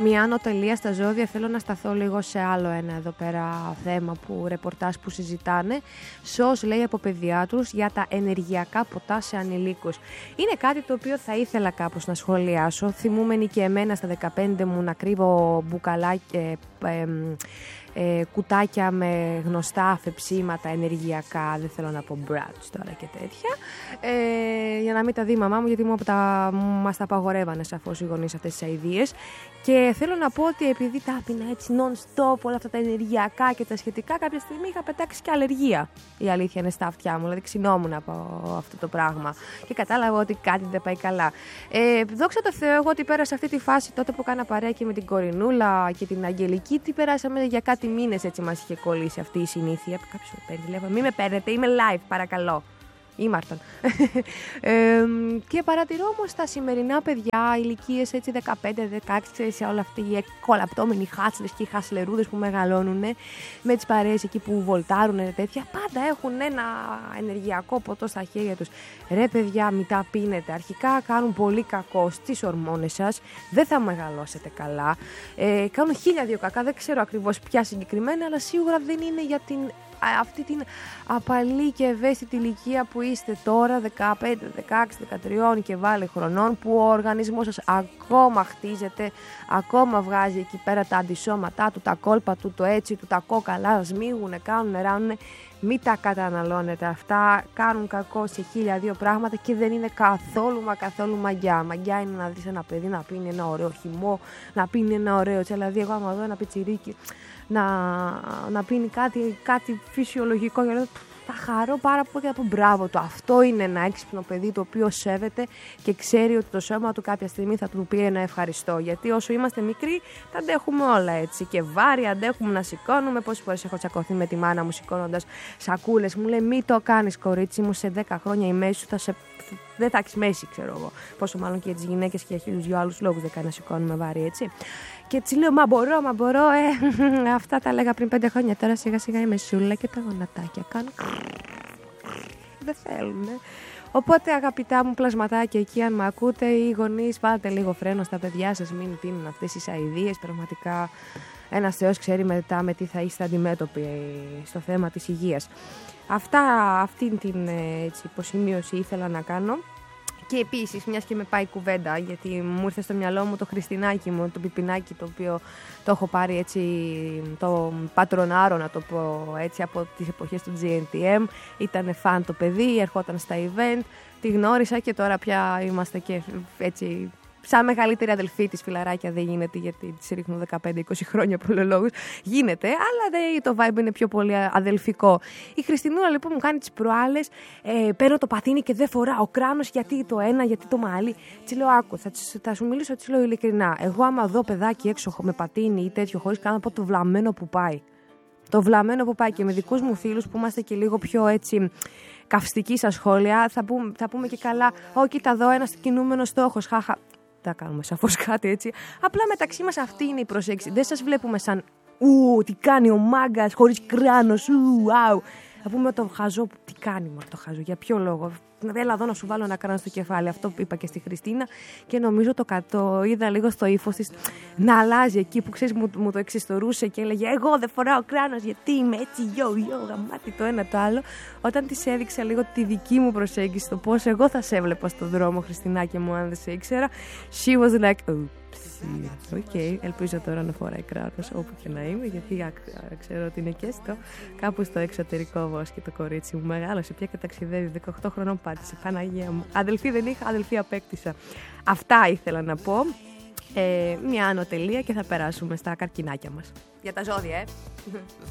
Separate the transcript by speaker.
Speaker 1: Μια άνω τελεία στα ζώδια. Θέλω να σταθώ λίγο σε άλλο ένα εδώ πέρα θέμα ρεπορτάζ που συζητάνε. ΣΟΣ λέει από παιδιά τους για τα ενεργειακά ποτά σε ανηλίκους. Είναι κάτι το οποίο θα ήθελα κάπως να σχολιάσω. Θυμούμενη και εμένα στα 15 μου να κρύβω μπουκαλάκια, κουτάκια με γνωστά αφεψίματα ενεργειακά, δεν θέλω να πω μπράτσου τώρα και τέτοια, για να μην τα δει η μαμά μου, γιατί μας τα απαγορεύανε σαφώς οι γονείς αυτές τις αηδίες. Και θέλω να πω ότι επειδή τα άπεινα έτσι non-stop όλα αυτά τα ενεργειακά και τα σχετικά, κάποια στιγμή είχα πετάξει και αλλεργία. Η αλήθεια είναι στα αυτιά μου, δηλαδή ξυνόμουν από αυτό το πράγμα και κατάλαβα ότι κάτι δεν πάει καλά. Δόξα τω Θεώ, εγώ ότι πέρασα αυτή τη φάση τότε που κάνα παρέα και με την Κορινούλα και την Αγγελική, τι περάσαμε για κάτι μήνες, έτσι μας είχε κολλήσει αυτή η συνήθεια. Κάποιος με παίρνει τηλέφωνο, μην με παίρνετε, είμαι live, παρακαλώ. Ή Μάρτον. Και παρατηρώ όμως τα σημερινά παιδιά, ηλικίες έτσι 15-16, σε όλα αυτοί οι κολαπτώμενοι χάτσλες και οι χασλερούδες που μεγαλώνουν με τις παρέες εκεί που βολτάρουν τέτοια, πάντα έχουν ένα ενεργειακό ποτό στα χέρια τους. Ρε παιδιά, μην τα πίνετε. Αρχικά κάνουν πολύ κακό στις ορμόνες σας, δεν θα μεγαλώσετε καλά. Κάνουν 1002 κακά, δεν ξέρω ακριβώς ποια συγκεκριμένα, αλλά σίγουρα δεν είναι για αυτή την απαλή και ευαίσθητη ηλικία που είστε τώρα, 15, 16, 13 και βάλε χρονών, που ο οργανισμός σας ακόμα χτίζεται, ακόμα βγάζει εκεί πέρα τα αντισώματά του, τα κόλπα του, το έτσι του, τα κόκαλα, σμίγουνε, κάνουνε, ράνουνε. Μην τα καταναλώνετε αυτά, κάνουν κακό σε 1002 πράγματα και δεν είναι καθόλου μαγιά. Μαγιά είναι να δεις ένα παιδί να πίνει ένα ωραίο χυμό, να πίνει ένα ωραίο τσελαδί, εγώ άμα δω ένα πιτσιρίκι να πίνει κάτι φυσιολογικό, θα χαρώ πάρα πολύ, θα πω μπράβο του. Αυτό είναι ένα έξυπνο παιδί το οποίο σέβεται και ξέρει ότι το σώμα του κάποια στιγμή θα του πει ένα ευχαριστώ. Γιατί όσο είμαστε μικροί τα αντέχουμε όλα έτσι. Και βάρη αντέχουμε να σηκώνουμε. Πόσες φορές έχω τσακωθεί με τη μάνα μου σηκώνοντας σακούλες. Μου λέει μη το κάνεις κορίτσι μου, σε 10 χρόνια η μέση σου δεν θα έχεις μέση, ξέρω εγώ. Πόσο μάλλον και για τις γυναίκες και για 1002 άλλους λόγους δεν κάνει να σηκώνουμε βάρη, έτσι. Και έτσι λέω, μα μπορώ, αυτά τα λέγα πριν 5 χρόνια. Τώρα σιγά σιγά η μεσούλα και τα γονατάκια κάνουν. Δεν θέλουν. Οπότε αγαπητά μου πλασματάκια εκεί, αν με ακούτε, οι γονείς, βάλτε λίγο φρένο στα παιδιά σας, μην πίνουν αυτές τις αηδίες. Πραγματικά ένας Θεός ξέρει μετά με τι θα είστε αντιμέτωποι στο θέμα της υγείας. Αυτή την υποσημείωση ήθελα να κάνω. Και επίσης, μιας και με πάει κουβέντα, γιατί μου ήρθε στο μυαλό μου το Χριστινάκι μου, το πιπινάκι, το οποίο το έχω πάρει έτσι, το πατρονάρω να το πω έτσι, από τις εποχές του GNTM. Ήταν φαν το παιδί, ερχόταν στα event, τη γνώρισα και τώρα πια είμαστε και έτσι σαν μεγαλύτερη αδελφή της, φιλαράκια δεν γίνεται, γιατί της ρίχνω 15-20 χρόνια προλόγους. Γίνεται, αλλά το vibe είναι πιο πολύ αδελφικό. Η Χριστινούλα λοιπόν μου κάνει τις προάλλες, παίρνω το πατίνι και δεν φοράω κράνος, γιατί το ένα, γιατί το μάλι. Τσι λέω, άκου, θα σου μιλήσω, τσι λέω ειλικρινά. Εγώ άμα δω παιδάκι έξω με πατίνι ή τέτοιο χωρίς κάνω, πω το βλαμμένο που πάει. Το βλαμμένο που πάει, και με δικούς μου φίλους που είμαστε και λίγο πιο έτσι καυστικοί στα σχόλια, θα πούμε και καλά, κοίτα εδώ ένας κινούμενος στόχος, χάχα. Τα κάνουμε σαφώς κάτι έτσι. Απλά μεταξύ μας αυτή είναι η προσέξη. Δεν σας βλέπουμε σαν τι κάνει ο μάγκας χωρίς κράνος. Θα πούμε το χαζό, τι κάνει το χαζό, για ποιο λόγο. Έλα εδώ να σου βάλω ένα κράνος στο κεφάλι. Αυτό που είπα και στη Χριστίνα και νομίζω το είδα λίγο στο ύφος της να αλλάζει εκεί που ξέρεις μου το εξιστορούσε και έλεγε εγώ δεν φοράω κράνος γιατί είμαι έτσι γαμάτι το ένα το άλλο. Όταν της έδειξα λίγο τη δική μου προσέγγιση, το πώς εγώ θα σε έβλεπα στον δρόμο, Χριστινάκη μου, αν δεν σε ήξερα, she was like ελπίζω τώρα να φοράει κράνος όπου και να είμαι, γιατί ξέρω ότι είναι και κάπου στο εξωτερικό βόσκι το κορίτσι μου. Μεγάλωσε πια και ταξιδεύει, 18 χρονών πάτησε, Παναγία μου. Αδελφή δεν είχα, αδελφή απέκτησα. Αυτά ήθελα να πω. Μια άνω τελεία και θα περάσουμε στα καρκινάκια μας. Για τα ζώδια,